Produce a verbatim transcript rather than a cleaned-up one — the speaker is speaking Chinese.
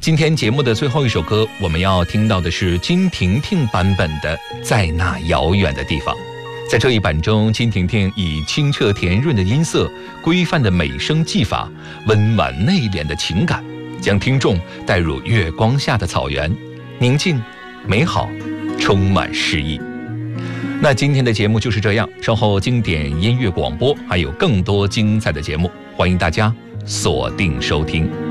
今天节目的最后一首歌，我们要听到的是金婷婷版本的《在那遥远的地方》。在这一版中，金婷婷以清澈甜润的音色、规范的美声技法、温婉内敛的情感，将听众带入月光下的草原，宁静、美好，充满诗意。那今天的节目就是这样，稍后经典音乐广播还有更多精彩的节目，欢迎大家锁定收听。